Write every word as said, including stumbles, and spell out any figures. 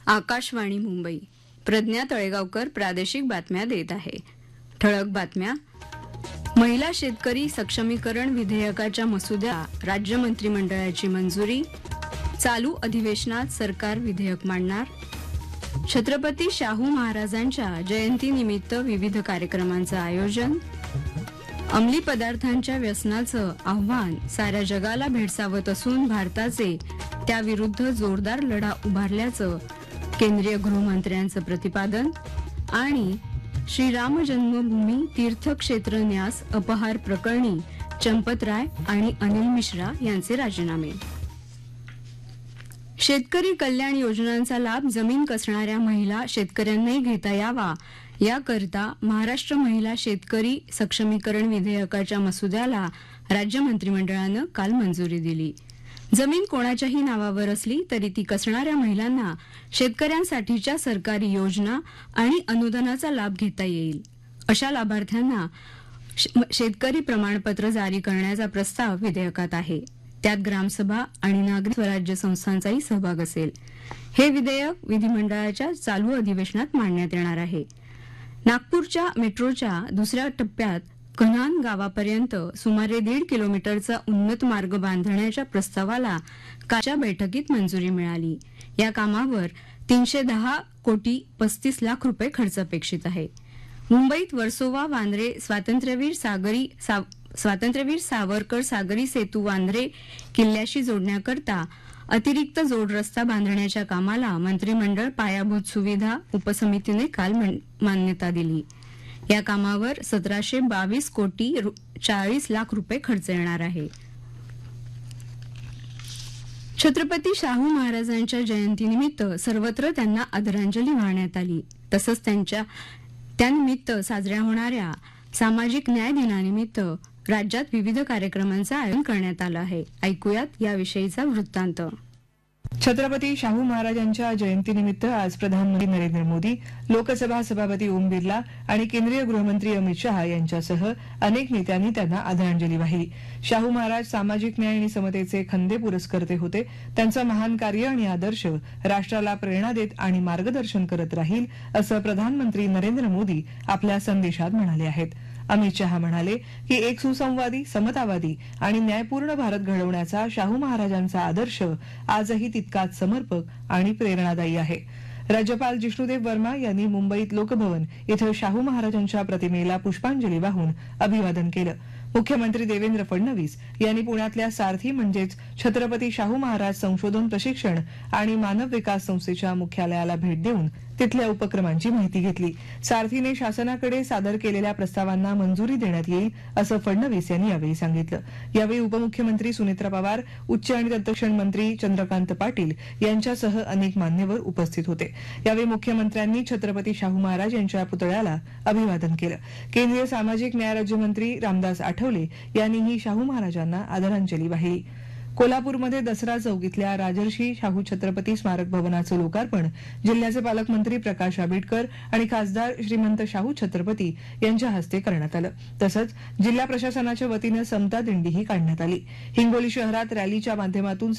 आकाशवाणी मुंबई. प्रज्ञा तळेगावकर प्रादेशिक बातम्या देत आहे. ठळक बातम्या. महिला शेतकरी सक्षमीकरण विधेयकाच्या मसुद्याला राज्य मंत्रिमंडळाची मंजुरी. चालू अधिवेशनात सरकार विधेयक मांडणार. छत्रपती शाहू महाराजांच्या जयंतीनिमित्त विविध कार्यक्रमांचं आयोजन. अंमली पदार्थांच्या व्यसनाचं आव्हान साऱ्या जगाला भेडसावत असून भारताचे त्याविरुद्ध जोरदार लढा उभारल्याचं केंद्रीय गृहमंत्र्यांचं प्रतिपादन. आणि श्रीराम जन्मभूमी तीर्थक्षेत्र न्यास अपहार प्रकरणी चंपतराय आणि अनिल मिश्रा यांचे राजीनामे. शेतकरी कल्याण योजनांचा लाभ जमीन कसणाऱ्या महिला शेतकऱ्यांनाही घेता यावा याकरता महाराष्ट्र महिला शेतकरी सक्षमीकरण विधेयकाच्या मसुद्याला राज्य मंत्रिमंडळानं काल मंजुरी दिली. जमीन कोणाच्याही नावावर असली तरी ती कसणाऱ्या महिलांना शेतकऱ्यांसाठीच्या सरकारी योजना आणि अनुदानाचा लाभ घेता येईल. अशा लाभार्थ्यांना शेतकरी प्रमाणपत्र जारी करण्याचा प्रस्ताव विधेयकात आहे. त्यात ग्रामसभा आणि नागरिक स्वराज्य संस्थांचाही सहभाग असेल. हे विधेयक विधिमंडळाच्या चालू अधिवेशनात मांडण्यात येणार आहे. नागपूरच्या मेट्रोच्या दुसऱ्या टप्प्यात कन्हान गावापर्यंत सुमारे दीड किलोमीटरचा उन्नत मार्ग बांधण्याच्या प्रस्तावाला कालच्या बैठकीत मंजुरी मिळाली. या कामावर तीनशे दहा कोटी पस्तीस लाख रुपये खर्च अपेक्षित आहे. मुंबईत वर्सोवा वांद्रे स्वातंत्र्यवीर सागरी स्वातंत्र्यवीर सावरकर सागरी सेतू वांद्रे किल्ल्याशी जोडण्याकरता अतिरिक्त जोड रस्ता बांधण्याच्या कामाला मंत्रिमंडळ पायाभूत सुविधा उपसमितीने काल मान्यता दिली. या कामावर सतराशे बावीस कोटी चाळीस लाख रुपये खर्च येणार आहे. छत्रपती शाहू महाराजांच्या जयंतीनिमित्त सर्वत्र त्यांना आदरांजली वाहण्यात आली. तसंच त्यांच्या त्यानिमित्त साजऱ्या होणाऱ्या सामाजिक न्याय दिनानिमित्त राज्यात विविध कार्यक्रमांचं आयोजन करण्यात आलं आहे. ऐकूयात याविषयीचा वृत्तांत. छत्रपती शाहू महाराजांच्या जयंतीनिमित्त आज प्रधानमंत्री नरेंद्र मोदी, लोकसभा सभापती ओम बिर्ला आणि केंद्रीय गृहमंत्री अमित शहा यांच्यासह अनेक नेत्यांनी त्यांना आदरांजली वाहिली. शाहू महाराज सामाजिक न्याय आणि समतेचे खंदे पुरस्कर्ते होते. त्यांचं महान कार्य आणि आदर्श राष्ट्राला प्रेरणा देत आणि मार्गदर्शन करत राहील असं प्रधानमंत्री नरेंद्र मोदी आपल्या संदेशात म्हणाले आहेत. अमित शहा म्हणाले की एक सुसंवादी, समतावादी आणि न्यायपूर्ण भारत घडवण्याचा शाहू महाराजांचा आदर्श आजही तितकाच समर्पक आणि प्रेरणादायी आहे. राज्यपाल जिष्णुदेव वर्मा यांनी मुंबईत लोकभवन इथं शाहू महाराजांच्या प्रतिमेला पुष्पांजली वाहून अभिवादन केलं. मुख्यमंत्री देवेंद्र फडणवीस यांनी पुण्यातल्या सारथी म्हणजेच छत्रपती शाहू महाराज संशोधन प्रशिक्षण आणि मानव विकास संस्थेच्या मुख्यालयाला भेट देऊन तिथल्या उपक्रमांची माहिती घेतली. सारथीने शासनाकडे सादर केलेल्या प्रस्तावांना मंजुरी देण्यात येईल असं फडणवीस यांनी यावेळी सांगितलं. यावेळी उपमुख्यमंत्री सुनेत्रा पवार, उच्च आणि तंत्रशिक्षण मंत्री चंद्रकांत पाटील यांच्यासह अनेक मान्यवर उपस्थित होते. यावेळी मुख्यमंत्र्यांनी छत्रपती शाहू महाराज यांच्या पुतळ्याला अभिवादन केलं. केंद्रीय सामाजिक न्याय राज्यमंत्री रामदास आठवले यांनीही शाहू महाराजांना आदरांजली वाहिली. कोल्हापूरमध्ये दसरा चौक इथल्या राजर्षी शाहू छत्रपती स्मारक भवनाचं लोकार्पण जिल्ह्याचे पालकमंत्री प्रकाश आंबेडकर आणि खासदार श्रीमंत शाहू छत्रपती यांच्या हस्ते करण्यात आलं. तसंच जिल्हा प्रशासनाच्या वतीनं समता दिंडीही काढण्यात आली. हिंगोली शहरात रॅलीच्या माध्यमातून